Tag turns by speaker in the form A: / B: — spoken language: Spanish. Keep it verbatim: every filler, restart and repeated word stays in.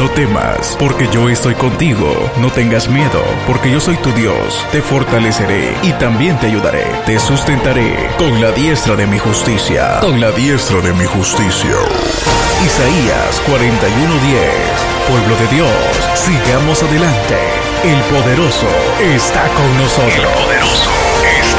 A: No temas, porque yo estoy contigo. No tengas miedo, porque yo soy tu Dios. Te fortaleceré y también te ayudaré. Te sustentaré con la diestra de mi justicia. Con la diestra de mi justicia. Isaías cuarenta y uno diez. Pueblo de Dios, sigamos adelante. El poderoso está con nosotros. El poderoso.